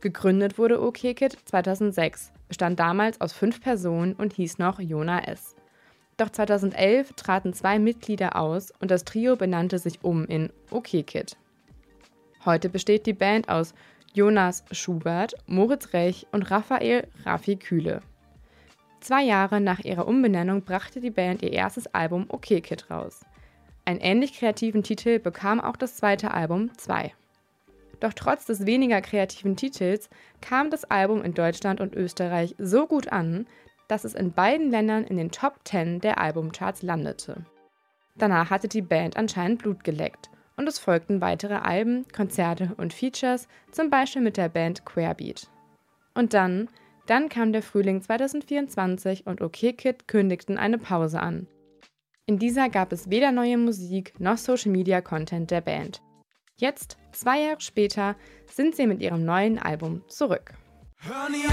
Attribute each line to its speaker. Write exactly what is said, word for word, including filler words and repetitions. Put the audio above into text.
Speaker 1: Gegründet wurde OkKid zweitausendsechs, bestand damals aus fünf Personen und hieß noch Jona S. Doch zweitausendelf traten zwei Mitglieder aus und das Trio benannte sich um in OkKid. Heute besteht die Band aus Jonas Schubert, Moritz Rech und Raphael Raffi Kühle. Zwei Jahre nach ihrer Umbenennung brachte die Band ihr erstes Album OkKid raus. Einen ähnlich kreativen Titel bekam auch das zweite Album zwei. Doch trotz des weniger kreativen Titels kam das Album in Deutschland und Österreich so gut an, dass es in beiden Ländern in den Top zehn der Albumcharts landete. Danach hatte die Band anscheinend Blut geleckt und es folgten weitere Alben, Konzerte und Features, zum Beispiel mit der Band Querbeat. Und dann, dann kam der Frühling zweitausendvierundzwanzig und OkKid kündigten eine Pause an. In dieser gab es weder neue Musik noch Social-Media-Content der Band. Jetzt, zwei Jahre später, sind sie mit ihrem neuen Album zurück.
Speaker 2: Hör nie